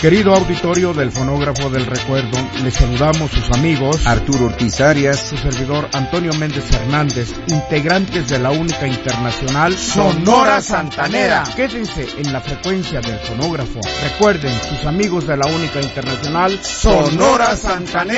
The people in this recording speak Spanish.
Querido auditorio del Fonógrafo del Recuerdo, les saludamos sus amigos Arturo Ortiz Arias, su servidor Antonio Méndez Hernández, integrantes de la única internacional Sonora Santanera. Quédense en la frecuencia del fonógrafo. Recuerden, sus amigos de la única internacional Sonora Santanera.